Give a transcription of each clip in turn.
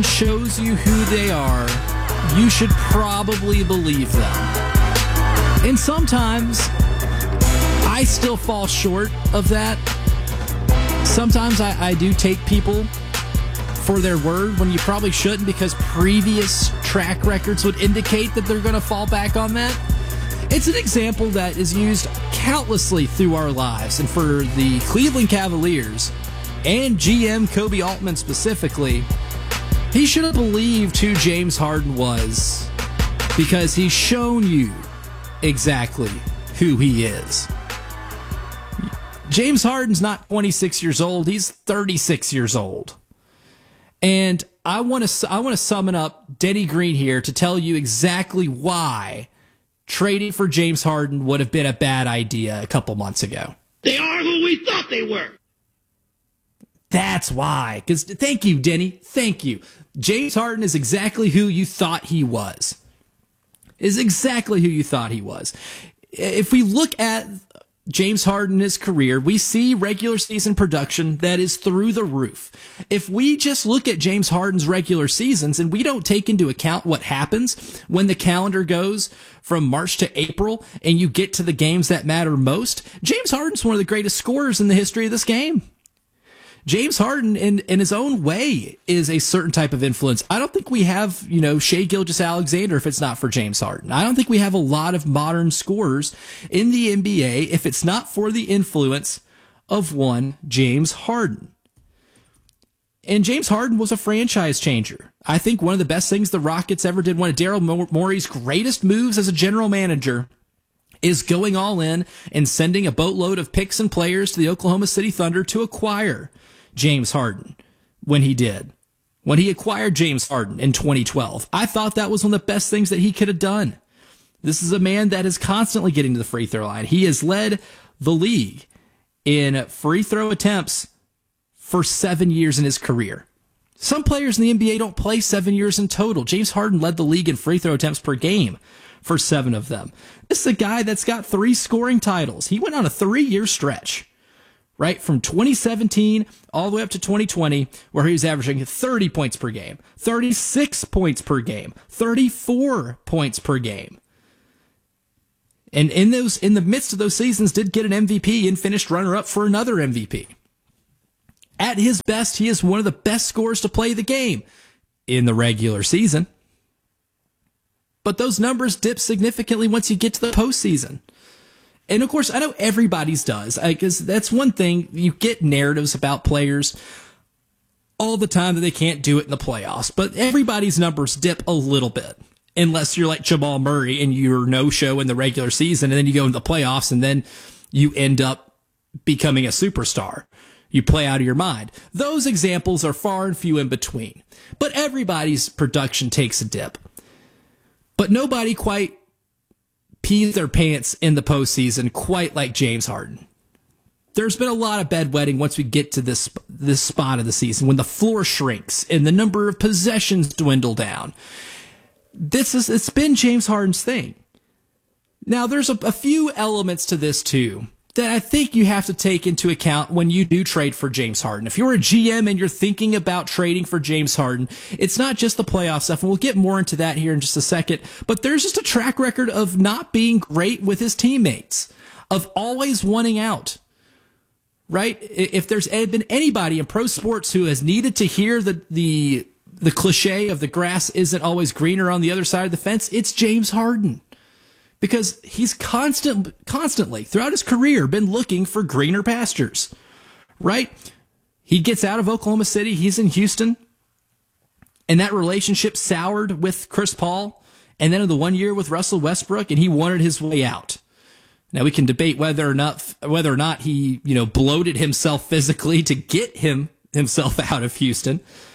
shows you who they are, you should probably believe them. And sometimes I still fall short of that. Sometimes I do take people for their word when you probably shouldn't, because previous track records would indicate that they're going to fall back on that. It's an example that is used countlessly through our lives. And for the Cleveland Cavaliers and GM Koby Altman specifically, he should have believed who James Harden was, because he's shown you exactly who he is. James Harden's not 26 years old. He's 36 years old. And I want to summon up Denny Green here to tell you exactly why trading for James Harden would have been a bad idea a couple months ago. They are who we thought they were. That's why. Because thank you, Denny. Thank you. James Harden is exactly who you thought he was. Is exactly who you thought he was. If we look at James Harden in his career, we see regular season production that is through the roof. If we just look at James Harden's regular seasons and we don't take into account what happens when the calendar goes from March to April and you get to the games that matter most, James Harden's one of the greatest scorers in the history of this game. James Harden, in his own way, is a certain type of influence. I don't think we have, Shai Gilgeous-Alexander if it's not for James Harden. I don't think we have a lot of modern scorers in the NBA if it's not for the influence of one James Harden. And James Harden was a franchise changer. I think one of the best things the Rockets ever did, one of Daryl Morey's greatest moves as a general manager, is going all in and sending a boatload of picks and players to the Oklahoma City Thunder to acquire James Harden when he did. When he acquired James Harden in 2012. I thought that was one of the best things that he could have done. This is a man that is constantly getting to the free throw line. He has led the league in free throw attempts for 7 years in his career. Some players in the NBA don't play 7 years in total. James Harden led the league in free throw attempts per game for 7 of them. This is a guy that's got 3 scoring titles. He went on a 3-year stretch, right, from 2017 all the way up to 2020, where he was averaging 30 points per game, 36 points per game, 34 points per game. And in the midst of those seasons, did get an MVP and finished runner-up for another MVP. At his best, he is one of the best scorers to play the game in the regular season. But those numbers dip significantly once you get to the postseason. And of course, I know everybody's does, because that's one thing. You get narratives about players all the time that they can't do it in the playoffs, but everybody's numbers dip a little bit, unless you're like Jamal Murray and you're no-show in the regular season, and then you go into the playoffs, and then you end up becoming a superstar. You play out of your mind. Those examples are far and few in between. But everybody's production takes a dip. But nobody quite pees their pants in the postseason quite like James Harden. There's been a lot of bedwetting once we get to this spot of the season, when the floor shrinks and the number of possessions dwindle down. It's been James Harden's thing. Now, there's a few elements to this, too, that I think you have to take into account when you do trade for James Harden. If you're a GM and you're thinking about trading for James Harden, it's not just the playoff stuff, and we'll get more into that here in just a second, but there's just a track record of not being great with his teammates, of always wanting out, right? If there's been anybody in pro sports who has needed to hear the cliche of the grass isn't always greener on the other side of the fence, it's James Harden. Because he's constantly, throughout his career, been looking for greener pastures, right? He gets out of Oklahoma City, he's in Houston, and that relationship soured with Chris Paul, and then in the 1 year with Russell Westbrook, and he wanted his way out. Now, we can debate whether or not he, bloated himself physically to get himself out of Houston,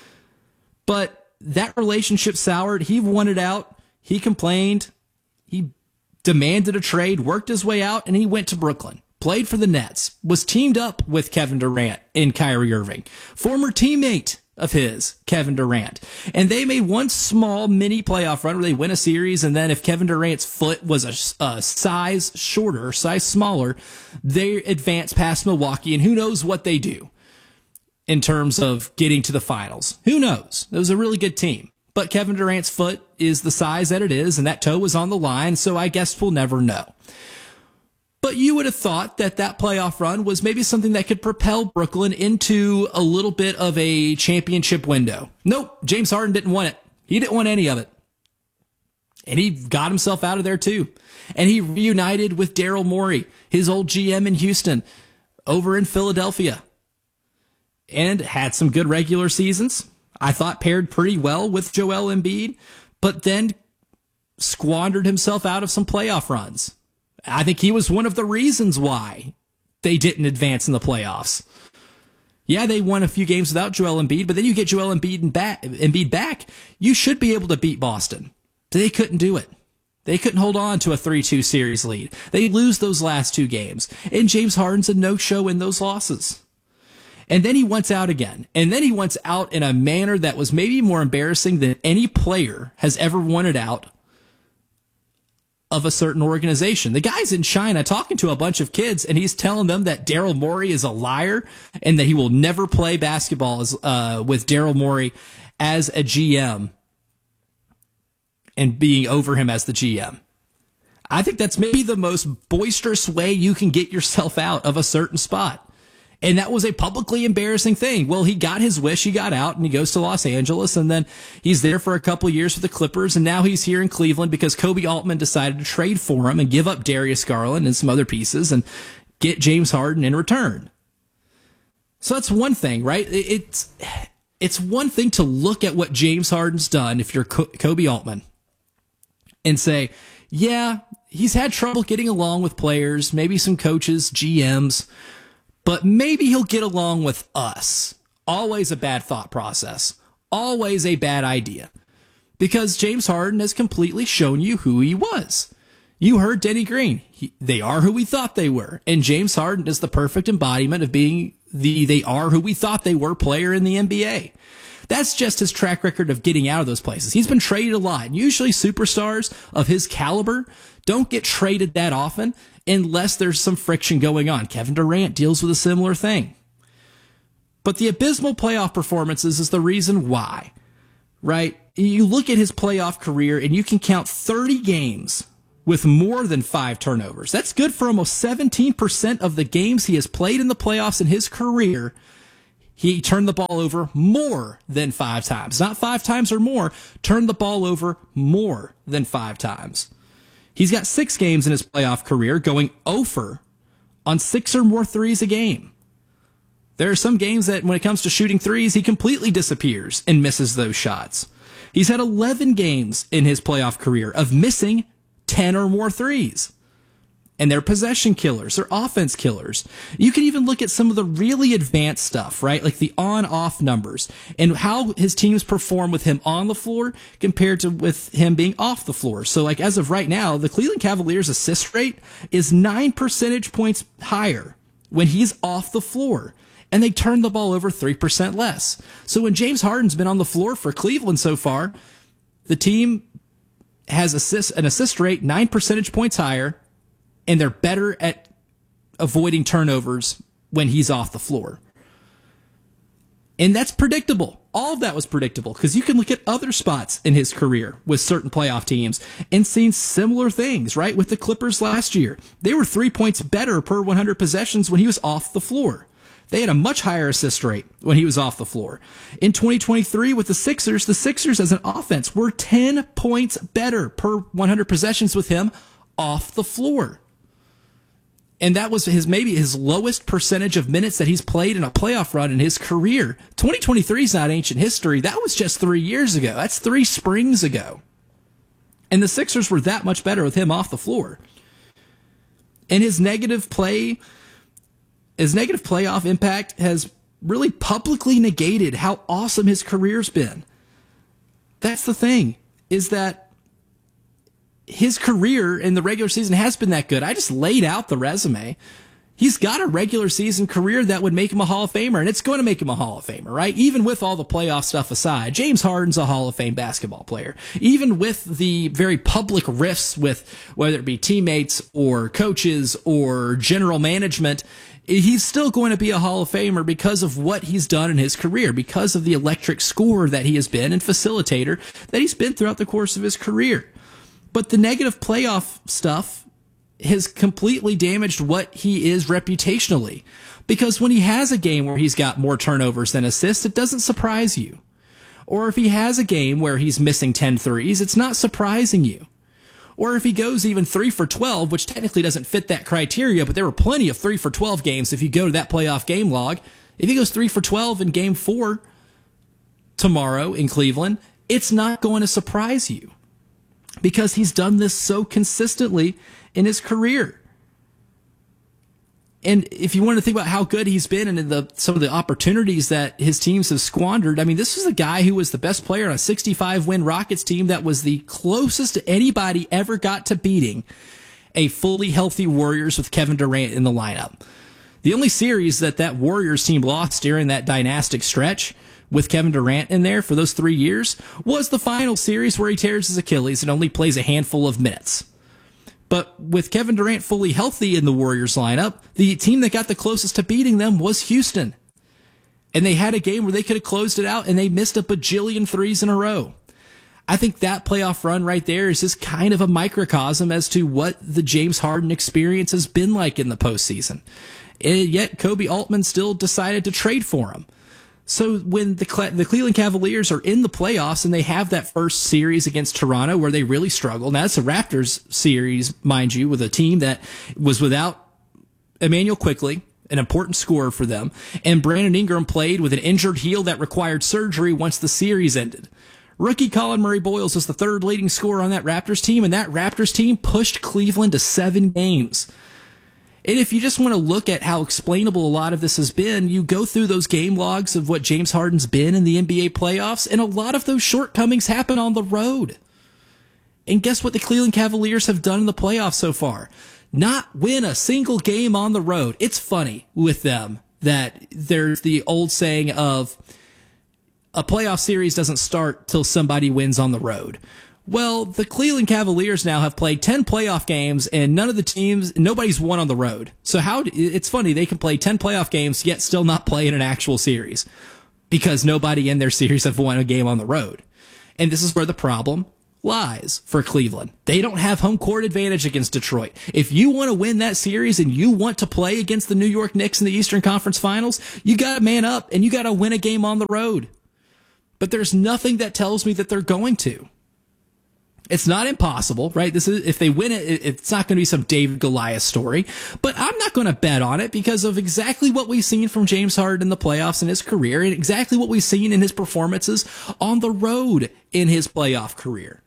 but that relationship soured. He wanted out. He complained. He demanded a trade, worked his way out, and he went to Brooklyn, played for the Nets, was teamed up with Kevin Durant and Kyrie Irving, former teammate of his, Kevin Durant. And they made one small mini playoff run where they win a series, and then if Kevin Durant's foot was a size smaller, they advance past Milwaukee, and who knows what they do. in terms of getting to the finals. Who knows? It was a really good team. But Kevin Durant's foot is the size that it is, and that toe was on the line, so I guess we'll never know. But you would have thought that that playoff run was maybe something that could propel Brooklyn into a little bit of a championship window. Nope, James Harden didn't want it. He didn't want any of it. And he got himself out of there too. And he reunited with Daryl Morey, his old GM in Houston, over in Philadelphia. And had some good regular seasons. I thought paired pretty well with Joel Embiid, but then squandered himself out of some playoff runs. I think he was one of the reasons why they didn't advance in the playoffs. Yeah, they won a few games without Joel Embiid, but then you get Joel Embiid back, you should be able to beat Boston. They couldn't do it. They couldn't hold on to a 3-2 series lead. They lose those last two games, and James Harden's a no-show in those losses. And then he wants out again. And then he wants out in a manner that was maybe more embarrassing than any player has ever wanted out of a certain organization. The guy's in China talking to a bunch of kids, and he's telling them that Daryl Morey is a liar and that he will never play basketball with Daryl Morey as a GM and being over him as the GM. I think that's maybe the most boisterous way you can get yourself out of a certain spot. And that was a publicly embarrassing thing. Well, he got his wish. He got out and he goes to Los Angeles, and then he's there for a couple of years with the Clippers. And now he's here in Cleveland because Kobe Altman decided to trade for him and give up Darius Garland and some other pieces and get James Harden in return. So that's one thing, right? It's one thing to look at what James Harden's done if you're Kobe Altman and say, yeah, he's had trouble getting along with players, maybe some coaches, GMs, but maybe he'll get along with us. Always a bad thought process. Always a bad idea. Because James Harden has completely shown you who he was. You heard Denny Green. They are who we thought they were. And James Harden is the perfect embodiment of being the they are who we thought they were player in the NBA. That's just his track record of getting out of those places. He's been traded a lot. And usually superstars of his caliber don't get traded that often unless there's some friction going on. Kevin Durant deals with a similar thing. But the abysmal playoff performances is the reason why, right? You look at his playoff career and you can count 30 games with more than 5 turnovers. That's good for almost 17% of the games he has played in the playoffs in his career. He turned the ball over more than 5 times. Not 5 times or more, turned the ball over more than 5 times. He's got 6 games in his playoff career going 0 on 6 or more threes a game. There are some games that when it comes to shooting threes, he completely disappears and misses those shots. He's had 11 games in his playoff career of missing 10 or more threes. And they're possession killers, they're offense killers. You can even look at some of the really advanced stuff, right? Like the on-off numbers and how his teams perform with him on the floor compared to with him being off the floor. So like as of right now, the Cleveland Cavaliers assist rate is 9 percentage points higher when he's off the floor. And they turn the ball over 3% less. So when James Harden's been on the floor for Cleveland so far, the team has an assist rate 9 percentage points higher, and they're better at avoiding turnovers when he's off the floor. And that's predictable. All of that was predictable because you can look at other spots in his career with certain playoff teams and seen similar things, right? With the Clippers last year, they were 3 points better per 100 possessions when he was off the floor. They had a much higher assist rate when he was off the floor. In 2023 with the Sixers as an offense were 10 points better per 100 possessions with him off the floor. And that was maybe his lowest percentage of minutes that he's played in a playoff run in his career. 2023 is not ancient history. That was just 3 years ago. That's 3 springs ago. And the Sixers were that much better with him off the floor. And his negative playoff impact has really publicly negated how awesome his career's been. That's the thing, is that his career in the regular season has been that good. I just laid out the resume. He's got a regular season career that would make him a Hall of Famer, and it's going to make him a Hall of Famer, right? Even with all the playoff stuff aside, James Harden's a Hall of Fame basketball player. Even with the very public rifts with whether it be teammates or coaches or general management, he's still going to be a Hall of Famer because of what he's done in his career, because of the electric scorer that he has been and facilitator that he's been throughout the course of his career. But the negative playoff stuff has completely damaged what he is reputationally. Because when he has a game where he's got more turnovers than assists, it doesn't surprise you. Or if he has a game where he's missing 10 threes, it's not surprising you. Or if he goes even 3 for 12, which technically doesn't fit that criteria, but there were plenty of 3 for 12 games if you go to that playoff game log. If he goes 3 for 12 in game 4 tomorrow in Cleveland, it's not going to surprise you because he's done this so consistently in his career. And if you want to think about how good he's been and some of the opportunities that his teams have squandered, I mean, this is a guy who was the best player on a 65-win Rockets team that was the closest anybody ever got to beating a fully healthy Warriors with Kevin Durant in the lineup. The only series that Warriors team lost during that dynastic stretch with Kevin Durant in there for those 3 years was the final series where he tears his Achilles and only plays a handful of minutes. But with Kevin Durant fully healthy in the Warriors lineup, the team that got the closest to beating them was Houston. And they had a game where they could have closed it out, and they missed a bajillion threes in a row. I think that playoff run right there is just kind of a microcosm as to what the James Harden experience has been like in the postseason. And yet Kobe Altman still decided to trade for him. So when the Cleveland Cavaliers are in the playoffs and they have that first series against Toronto where they really struggle, now it's a Raptors series, mind you, with a team that was without Emmanuel Quickley, an important scorer for them, and Brandon Ingram played with an injured heel that required surgery once the series ended. Rookie Colin Murray-Boyles was the third leading scorer on that Raptors team, and that Raptors team pushed Cleveland to 7 games. And if you just want to look at how explainable a lot of this has been, you go through those game logs of what James Harden's been in the NBA playoffs, and a lot of those shortcomings happen on the road. And guess what the Cleveland Cavaliers have done in the playoffs so far? Not win a single game on the road. It's funny with them that there's the old saying of a playoff series doesn't start till somebody wins on the road. Well, the Cleveland Cavaliers now have played 10 playoff games, and nobody's won on the road. So it's funny, they can play 10 playoff games, yet still not play in an actual series, because nobody in their series have won a game on the road. And this is where the problem lies for Cleveland. They don't have home court advantage against Detroit. If you want to win that series and you want to play against the New York Knicks in the Eastern Conference Finals, you got to man up, and you got to win a game on the road. But there's nothing that tells me that they're going to. It's not impossible, right? If they win it, it's not going to be some David Goliath story, but I'm not going to bet on it because of exactly what we've seen from James Harden in the playoffs in his career and exactly what we've seen in his performances on the road in his playoff career.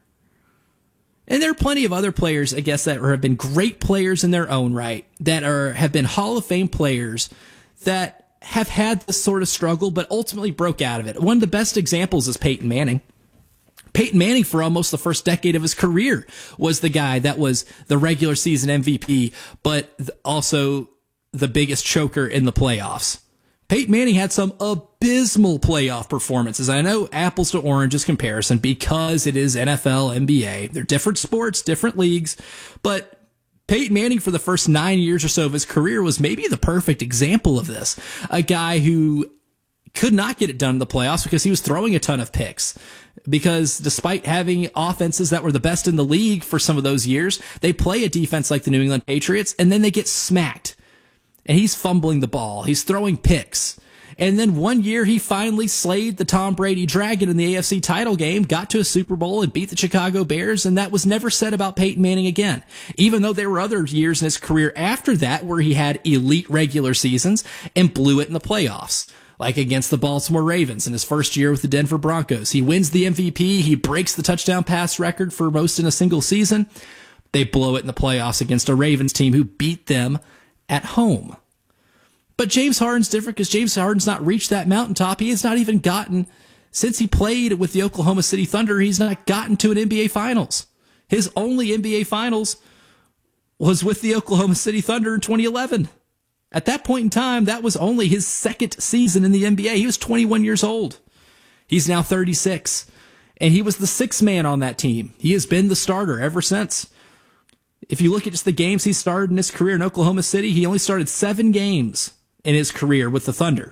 And there are plenty of other players, I guess, that have been great players in their own right, that have been Hall of Fame players that have had this sort of struggle, but ultimately broke out of it. One of the best examples is Peyton Manning. Peyton Manning, for almost the first decade of his career, was the guy that was the regular season MVP, but also the biggest choker in the playoffs. Peyton Manning had some abysmal playoff performances. I know apples to oranges comparison because it is NFL, NBA. They're different sports, different leagues, but Peyton Manning for the first 9 years or so of his career was maybe the perfect example of this. A guy who could not get it done in the playoffs because he was throwing a ton of picks. Because despite having offenses that were the best in the league for some of those years, they play a defense like the New England Patriots, and then they get smacked. And he's fumbling the ball. He's throwing picks. And then one year he finally slayed the Tom Brady Dragon in the AFC title game, got to a Super Bowl and beat the Chicago Bears, and that was never said about Peyton Manning again. Even though there were other years in his career after that where he had elite regular seasons and blew it in the playoffs. Like against the Baltimore Ravens in his first year with the Denver Broncos. He wins the MVP. He breaks the touchdown pass record for most in a single season. They blow it in the playoffs against a Ravens team who beat them at home. But James Harden's different because James Harden's not reached that mountaintop. He has not even gotten, since he played with the Oklahoma City Thunder, he's not gotten to an NBA Finals. His only NBA Finals was with the Oklahoma City Thunder in 2011. At that point in time, that was only his second season in the NBA. He was 21 years old. He's now 36, and he was the sixth man on that team. He has been the starter ever since. If you look at just the games he started in his career in Oklahoma City, he only started 7 games in his career with the Thunder.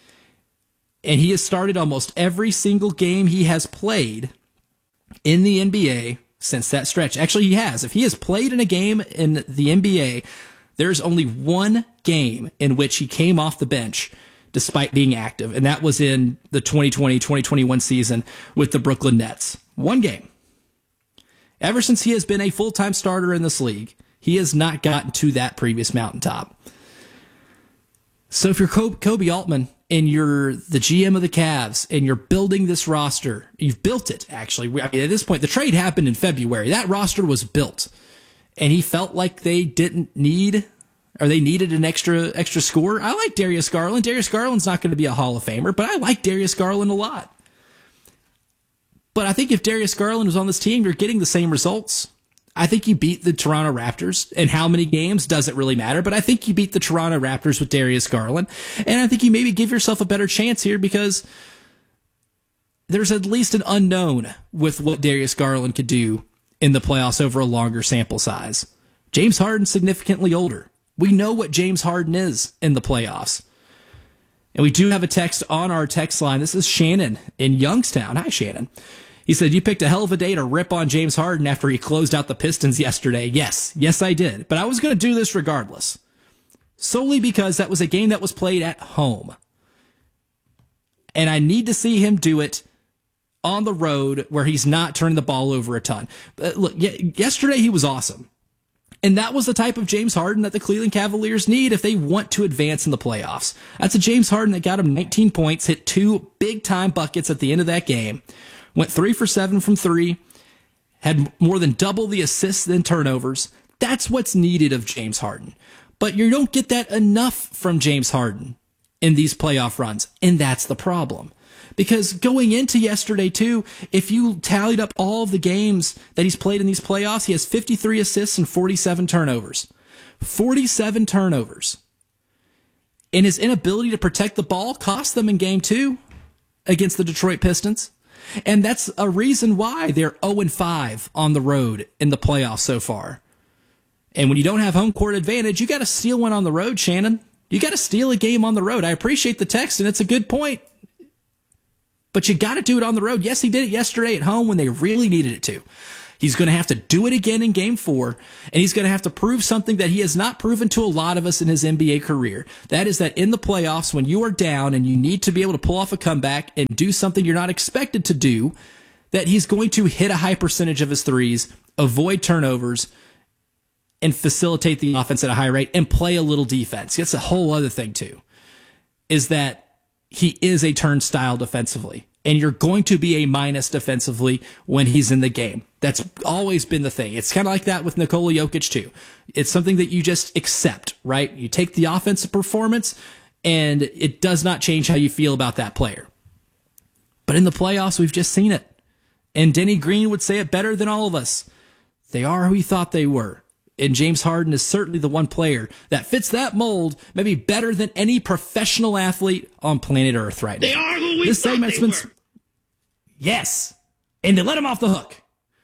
And he has started almost every single game he has played in the NBA since that stretch. Actually, he has. If he has played in a game in the NBA, there's only one game in which he came off the bench despite being active, and that was in the 2020-2021 season with the Brooklyn Nets. One game. Ever since he has been a full-time starter in this league, he has not gotten to that previous mountaintop. So if you're Koby Altman and you're the GM of the Cavs and you're building this roster, you've built it, actually. I mean, at this point, the trade happened in February. That roster was built, and he felt like they needed an extra scorer. I like Darius Garland. Darius Garland's not going to be a Hall of Famer, but I like Darius Garland a lot. But I think if Darius Garland was on this team, you're getting the same results. I think you beat the Toronto Raptors. And how many games doesn't really matter, but I think you beat the Toronto Raptors with Darius Garland. And I think you maybe give yourself a better chance here because there's at least an unknown with what Darius Garland could do in the playoffs over a longer sample size. James Harden's significantly older. We know what James Harden is in the playoffs. And we do have a text on our text line. This is Shannon in Youngstown. Hi, Shannon. He said, you picked a hell of a day to rip on James Harden after he closed out the Pistons yesterday. Yes, I did. But I was going to do this regardless. Solely because that was a game that was played at home. And I need to see him do it on the road where he's not turning the ball over a ton. Look, yesterday he was awesome. And that was the type of James Harden that the Cleveland Cavaliers need if they want to advance in the playoffs. That's a James Harden that got him 19 points, hit 2 big-time buckets at the end of that game, went 3 for 7 from 3, had more than double the assists and turnovers. That's what's needed of James Harden. But you don't get that enough from James Harden in these playoff runs, and that's the problem. Because going into yesterday, too, if you tallied up all of the games that he's played in these playoffs, he has 53 assists and 47 turnovers. 47 turnovers. And his inability to protect the ball cost them in Game 2 against the Detroit Pistons. And that's a reason why they're 0-5 on the road in the playoffs so far. And when you don't have home court advantage, you got to steal one on the road, Shannon. You got to steal a game on the road. I appreciate the text, and it's a good point. But you got to do it on the road. Yes, he did it yesterday at home when they really needed it to. He's going to have to do it again in Game 4, and he's going to have to prove something that he has not proven to a lot of us in his NBA career. That is that in the playoffs, when you are down and you need to be able to pull off a comeback and do something you're not expected to do, that he's going to hit a high percentage of his threes, avoid turnovers, and facilitate the offense at a high rate and play a little defense. That's a whole other thing, too, is that he is a turnstile defensively, and you're going to be a minus defensively when he's in the game. That's always been the thing. It's kind of like that with Nikola Jokic, too. It's something that you just accept, right? You take the offensive performance, and it does not change how you feel about that player. But in the playoffs, we've just seen it. And Denny Green would say it better than all of us. They are who he thought they were. And James Harden is certainly the one player that fits that mold, maybe better than any professional athlete on planet Earth right now. They are who we thought they were. Yes. And they let him off the hook.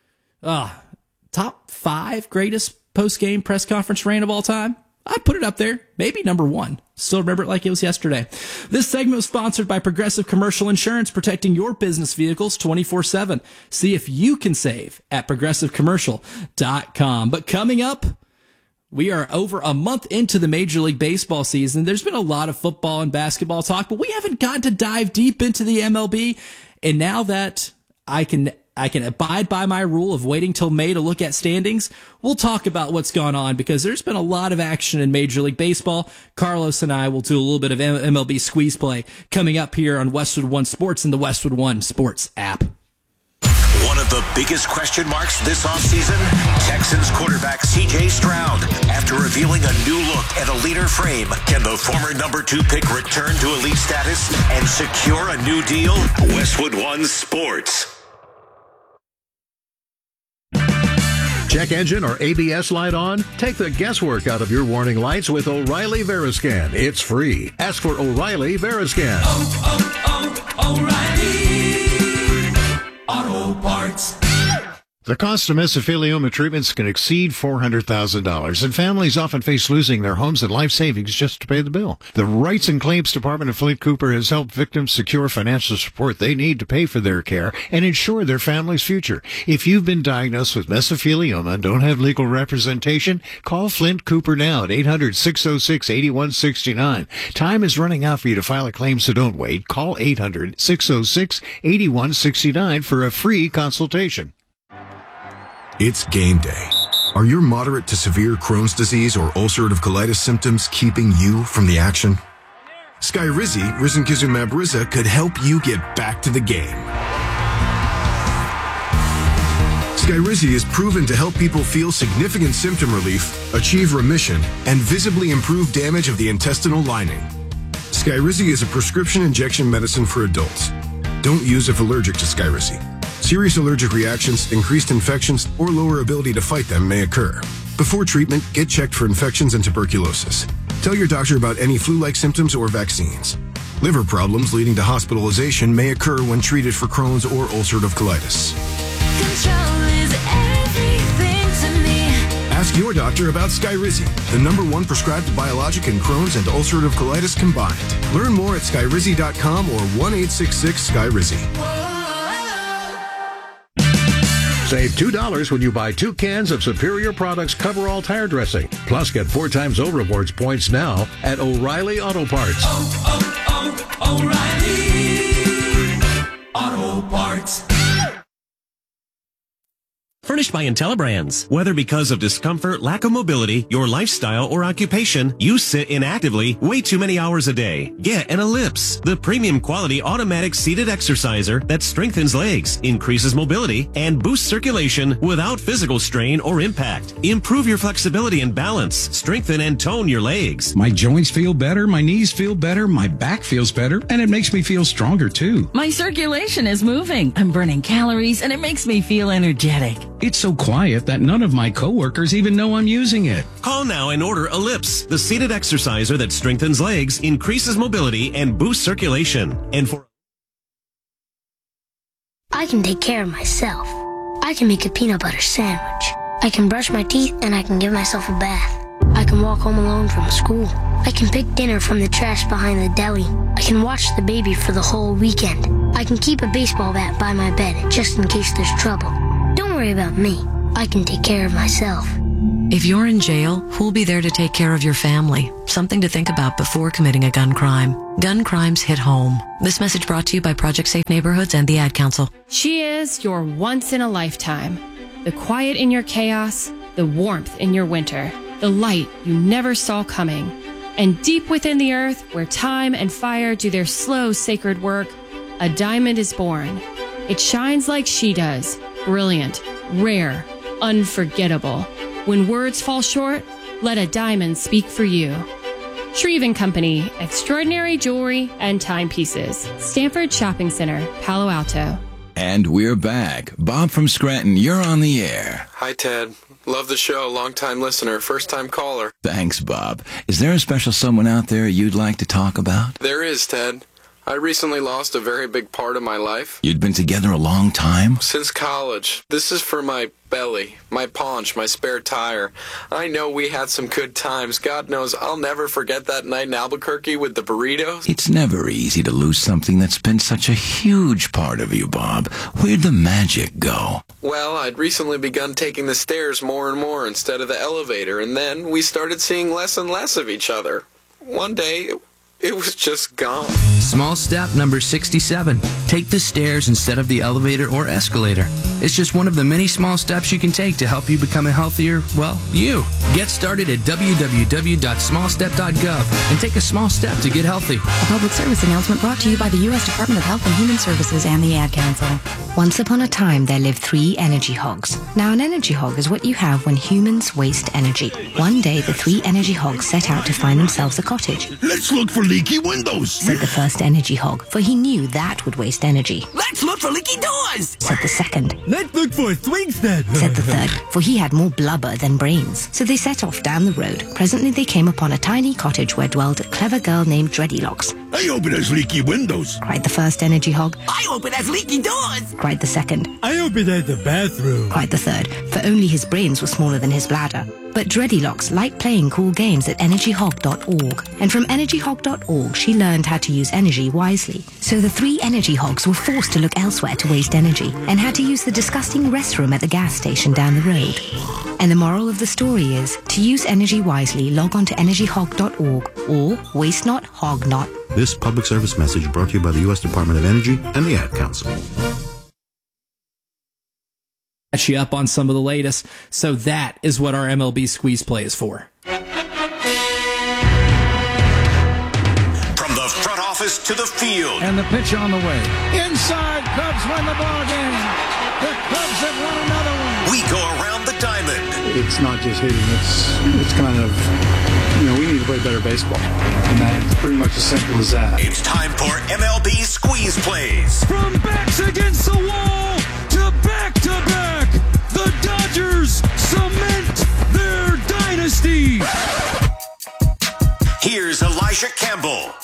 Top 5 greatest post-game press conference rant of all time? I'd put it up there. Maybe number 1. Still remember it like it was yesterday. This segment was sponsored by Progressive Commercial Insurance, protecting your business vehicles 24/7. See if you can save at progressivecommercial.com. But coming up, we are over a month into the Major League Baseball season. There's been a lot of football and basketball talk, but we haven't gotten to dive deep into the MLB. And now that I can abide by my rule of waiting till May to look at standings, we'll talk about what's gone on because there's been a lot of action in Major League Baseball. Carlos and I will do a little bit of MLB squeeze play coming up here on Westwood One Sports and the Westwood One Sports app. One of the biggest question marks this offseason, Texans quarterback C.J. Stroud. After revealing a new look and a leaner frame, can the former number 2 pick return to elite status and secure a new deal? Westwood One Sports. Check engine or ABS light on? Take the guesswork out of your warning lights with O'Reilly Veriscan. It's free. Ask for O'Reilly Veriscan. O'Reilly Auto Parts. The cost of mesothelioma treatments can exceed $400,000, and families often face losing their homes and life savings just to pay the bill. The Rights and Claims Department of Flint Cooper has helped victims secure financial support they need to pay for their care and ensure their family's future. If you've been diagnosed with mesothelioma and don't have legal representation, call Flint Cooper now at 800-606-8169. Time is running out for you to file a claim, so don't wait. Call 800-606-8169 for a free consultation. It's game day. Are your moderate to severe Crohn's disease or ulcerative colitis symptoms keeping you from the action? Skyrizi, risankizumab Riza, could help you get back to the game. Skyrizi is proven to help people feel significant symptom relief, achieve remission, and visibly improve damage of the intestinal lining. Skyrizi is a prescription injection medicine for adults. Don't use if allergic to Skyrizi. Serious allergic reactions, increased infections, or lower ability to fight them may occur. Before treatment, get checked for infections and tuberculosis. Tell your doctor about any flu-like symptoms or vaccines. Liver problems leading to hospitalization may occur when treated for Crohn's or ulcerative colitis. Control is everything to me. Ask your doctor about Skyrizi, the #1 prescribed biologic in Crohn's and ulcerative colitis combined. Learn more at skyrizi.com or 1-866-SKYRIZI. Save $2 when you buy 2 cans of Superior Products Coverall tire dressing. Plus, get 4 times O-Rewards points now at O'Reilly Auto Parts. O'Reilly Auto Parts. Furnished by IntelliBrands. Whether because of discomfort, lack of mobility, your lifestyle, or occupation, you sit inactively way too many hours a day. Get an Ellipse, the premium quality automatic seated exerciser that strengthens legs, increases mobility, and boosts circulation without physical strain or impact. Improve your flexibility and balance. Strengthen and tone your legs. My joints feel better, my knees feel better, my back feels better, and it makes me feel stronger too. My circulation is moving. I'm burning calories, and it makes me feel energetic. It's so quiet that none of my coworkers even know I'm using it. Call now and order Ellipse, the seated exerciser that strengthens legs, increases mobility, and boosts circulation. And for I can take care of myself. I can make a peanut butter sandwich. I can brush my teeth and I can give myself a bath. I can walk home alone from school. I can pick dinner from the trash behind the deli. I can watch the baby for the whole weekend. I can keep a baseball bat by my bed just in case there's trouble. Don't worry about me. I can take care of myself. If you're in jail, who'll be there to take care of your family? Something to think about before committing a gun crime. Gun crimes hit home. This message brought to you by Project Safe Neighborhoods and the Ad Council. She is your once in a lifetime. The quiet in your chaos, the warmth in your winter, the light you never saw coming. And deep within the earth, where time and fire do their slow, sacred work, a diamond is born. It shines like she does. Brilliant, rare, unforgettable. When words fall short, let a diamond speak for you. Shreve & Company, extraordinary jewelry and timepieces. Stanford Shopping Center, Palo Alto. And we're back. Bob from Scranton, you're on the air. Hi, Ted. Love the show. Long-time listener, first-time caller. Thanks, Bob. Is there a special someone out there you'd like to talk about? There is, Ted. I recently lost a very big part of my life. You'd been together a long time? Since college. This is for my belly, my paunch, my spare tire. I know we had some good times. God knows I'll never forget that night in Albuquerque with the burritos. It's never easy to lose something that's been such a huge part of you, Bob. Where'd the magic go? Well, I'd recently begun taking the stairs more and more instead of the elevator, and then we started seeing less and less of each other. One day, it was just gone. Small step number 67. Take the stairs instead of the elevator or escalator. It's just one of the many small steps you can take to help you become a healthier, well, you. Get started at www.smallstep.gov and take a small step to get healthy. A public service announcement brought to you by the U.S. Department of Health and Human Services and the Ad Council. Once upon a time, there lived 3 energy hogs. Now, an energy hog is what you have when humans waste energy. One day, the 3 energy hogs set out to find themselves a cottage. Let's look for leaky windows, said the first energy hog, for he knew that would waste energy. Let's look for leaky doors, said the second. Let's look for a swing set, said the third, for he had more blubber than brains. So they set off down the road. Presently they came upon a tiny cottage where dwelled a clever girl named Dreadylocks. I hope it has leaky windows, cried the first energy hog. I hope it has leaky doors, cried the second. I hope it has a bathroom, cried the third, for only his brains were smaller than his bladder. But Dreadylocks liked playing cool games at energyhog.org, and from energyhog.org she learned how to use energy wisely. So the 3 energy hogs were forced to look elsewhere to waste energy, and had to use the disgusting restroom at the gas station down the road. And the moral of the story is, to use energy wisely, log on to energyhog.org, or waste not, hog not. This public service message brought to you by the U.S. Department of Energy and the Ad Council. Catch you up on some of the latest. So that is what our MLB Squeeze Play is for. From the front office to the field. And the pitch on the way. Inside, Cubs win the ball game. The Cubs have won another one. We go around the diamond. It's not just hitting. It's kind of, we need to play better baseball. And that's pretty much as simple as that. It's time for MLB Squeeze Plays. From backs against the wall to back, the Dodgers cement their dynasty. Here's Elijah Campbell.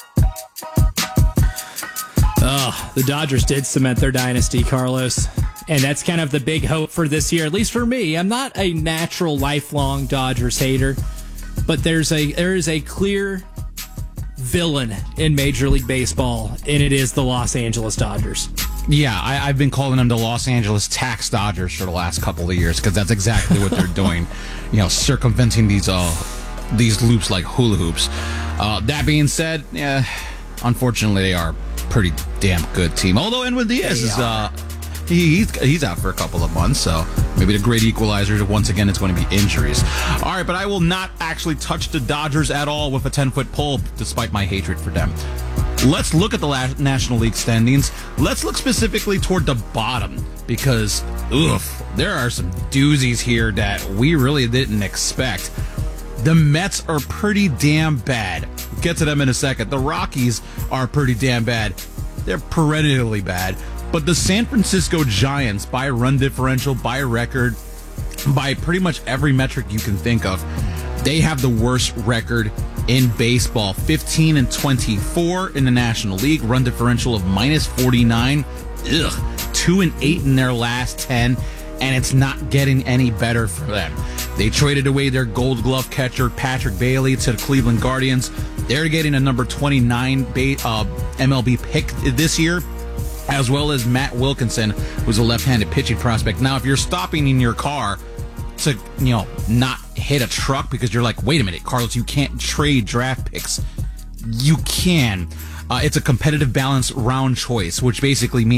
The Dodgers did cement their dynasty, Carlos. And that's kind of the big hope for this year, at least for me. I'm not a natural lifelong Dodgers hater, but there is a clear villain in Major League Baseball, and it is the Los Angeles Dodgers. Yeah, I've been calling them the Los Angeles Tax Dodgers for the last couple of years, because that's exactly what they're doing, circumventing these loops like hula hoops. That being said, unfortunately, they are a pretty damn good team. Although Edwin Diaz is he's out for a couple of months, so maybe the great equalizer once again it's going to be injuries. All right, but I will not actually touch the Dodgers at all with a 10-foot pole, despite my hatred for them. Let's look at the National League standings. Let's look specifically toward the bottom, because there are some doozies here that we really didn't expect. The Mets are pretty damn bad. We'll get to them in a second. The Rockies are pretty damn bad. They're perennially bad. But the San Francisco Giants, by run differential, by record, by pretty much every metric you can think of, they have the worst record in baseball. 15-24 in the National League, run differential of -49. 2-8 in their last 10, and it's not getting any better for them. They traded away their Gold Glove catcher Patrick Bailey to the Cleveland Guardians. They're getting a number 29 MLB pick this year, as well as Matt Wilkinson, who's a left-handed pitching prospect. Now, if you're stopping in your car to, not hit a truck because you're like, wait a minute, Carlos, you can't trade draft picks. You can. It's a competitive balance round choice, which basically means